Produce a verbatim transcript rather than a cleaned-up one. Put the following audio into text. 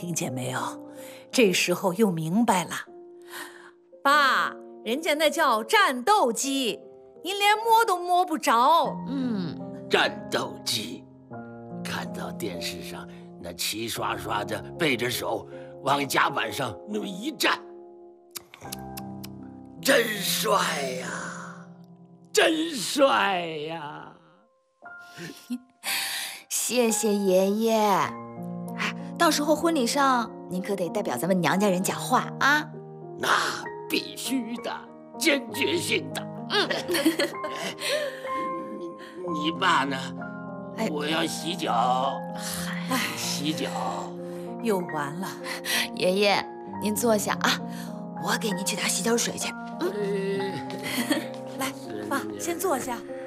听见没有？这时候又明白了。爸，人家那叫战斗机，您连摸都摸不着。 嗯， 战斗机，看到电视上那齐刷刷的背着手往甲板上那么一站，真帅呀，真帅呀！ 谢谢爷爷。哎，到时候婚礼上您可得代表咱们娘家人讲话啊。 那必须的，坚决性的。 嗯。 你你爸呢？ 哎， 我要洗脚。 哎， 洗脚。 又完了。 爷爷，您坐下啊，我给您去打洗脚水去。 嗯，来，爸，先坐下。